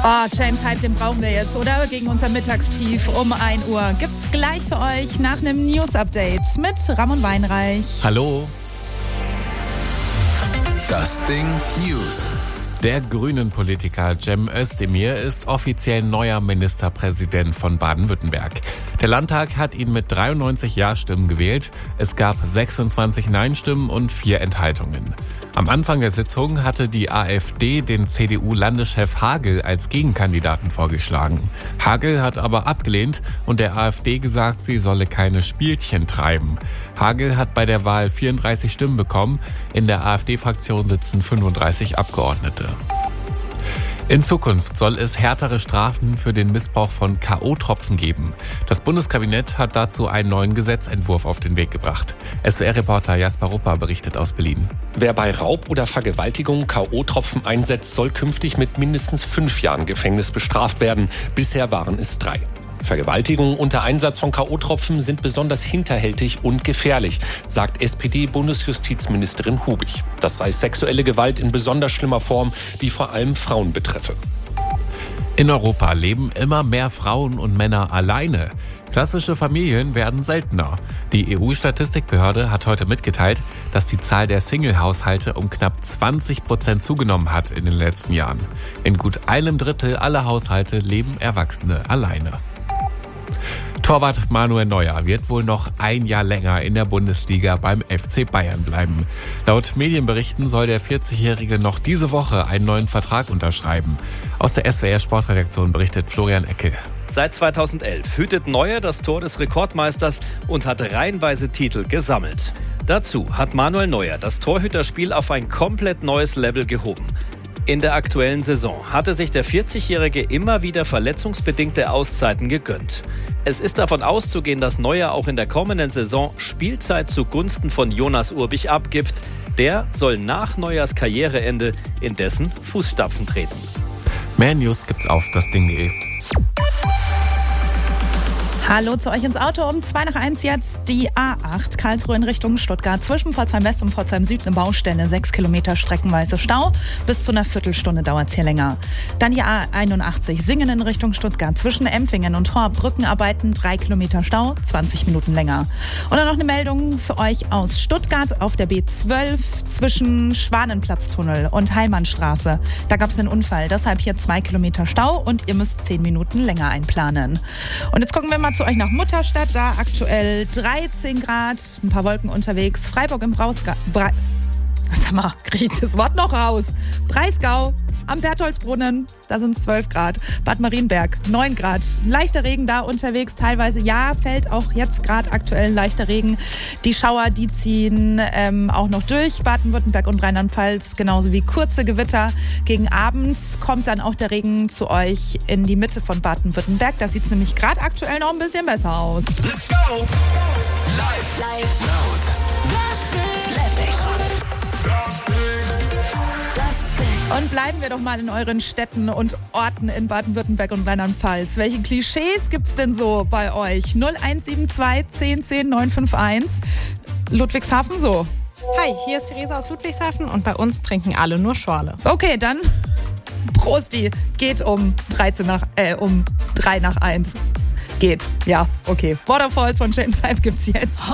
Oh, James Hype, den brauchen wir jetzt, oder? Gegen unser Mittagstief um 1 Uhr. Gibt's gleich für euch nach einem News-Update mit Ramon Weinreich. Hallo. Das Ding News. Der Grünen-Politiker Cem Özdemir ist offiziell neuer Ministerpräsident von Baden-Württemberg. Der Landtag hat ihn mit 93 Ja-Stimmen gewählt. Es gab 26 Nein-Stimmen und 4 Enthaltungen. Am Anfang der Sitzung hatte die AfD den CDU-Landeschef Hagel als Gegenkandidaten vorgeschlagen. Hagel hat aber abgelehnt und der AfD gesagt, sie solle keine Spielchen treiben. Hagel hat bei der Wahl 34 Stimmen bekommen. In der AfD-Fraktion sitzen 35 Abgeordnete. In Zukunft soll es härtere Strafen für den Missbrauch von K.O.-Tropfen geben. Das Bundeskabinett hat dazu einen neuen Gesetzentwurf auf den Weg gebracht. SWR-Reporter Jasper Rupper berichtet aus Berlin. Wer bei Raub oder Vergewaltigung K.O.-Tropfen einsetzt, soll künftig mit mindestens 5 Jahren Gefängnis bestraft werden. Bisher waren es 3. Vergewaltigungen unter Einsatz von K.O.-Tropfen sind besonders hinterhältig und gefährlich, sagt SPD-Bundesjustizministerin Hubig. Das sei sexuelle Gewalt in besonders schlimmer Form, die vor allem Frauen betreffe. In Europa leben immer mehr Frauen und Männer alleine. Klassische Familien werden seltener. Die EU-Statistikbehörde hat heute mitgeteilt, dass die Zahl der Single-Haushalte um knapp 20% zugenommen hat in den letzten Jahren. In gut einem Drittel aller Haushalte leben Erwachsene alleine. Torwart Manuel Neuer wird wohl noch 1 Jahr länger in der Bundesliga beim FC Bayern bleiben. Laut Medienberichten soll der 40-Jährige noch diese Woche einen neuen Vertrag unterschreiben. Aus der SWR Sportredaktion berichtet Florian Eckel. Seit 2011 hütet Neuer das Tor des Rekordmeisters und hat reihenweise Titel gesammelt. Dazu hat Manuel Neuer das Torhüterspiel auf ein komplett neues Level gehoben. In der aktuellen Saison hatte sich der 40-Jährige immer wieder verletzungsbedingte Auszeiten gegönnt. Es ist davon auszugehen, dass Neuer auch in der kommenden Saison Spielzeit zugunsten von Jonas Urbich abgibt. Der soll nach Neuers Karriereende in dessen Fußstapfen treten. Mehr News gibt's auf dasding.de. Hallo zu euch ins Auto um 2:01 jetzt die A8 Karlsruhe in Richtung Stuttgart. Zwischen Pforzheim West und Pforzheim Süd eine Baustelle, 6 Kilometer streckenweise Stau. Bis zu einer Viertelstunde dauert es hier länger. Dann die A81 Singen in Richtung Stuttgart. Zwischen Empfingen und Horb Brückenarbeiten, 3 Kilometer Stau, 20 Minuten länger. Und dann noch eine Meldung für euch aus Stuttgart auf der B12 zwischen Schwanenplatztunnel und Heilmannstraße. Da gab es einen Unfall, deshalb hier 2 Kilometer Stau und ihr müsst 10 Minuten länger einplanen. Und jetzt gucken wir mal zu euch nach Mutterstadt, da aktuell 13 Grad, ein paar Wolken unterwegs. Freiburg im Sag mal, kriege ich das Wort noch raus? Breisgau am Bertholdsbrunnen, da sind es 12 Grad. Bad Marienberg 9 Grad. Ein leichter Regen da unterwegs, teilweise fällt auch jetzt gerade aktuell ein leichter Regen. Die Schauer, die ziehen auch noch durch. Baden-Württemberg und Rheinland-Pfalz, genauso wie kurze Gewitter. Gegen Abend kommt dann auch der Regen zu euch in die Mitte von Baden-Württemberg. Da sieht es nämlich gerade aktuell noch ein bisschen besser aus. Let's go! Live. Und bleiben wir doch mal in euren Städten und Orten in Baden-Württemberg und Rheinland-Pfalz. Welche Klischees gibt's denn so bei euch? 0172 10 10 951. Ludwigshafen so. Hi, hier ist Theresa aus Ludwigshafen und bei uns trinken alle nur Schorle. Okay, dann Prosti. Geht um 3 nach 1. Geht, ja, okay. Waterfalls von James Hype gibt's jetzt.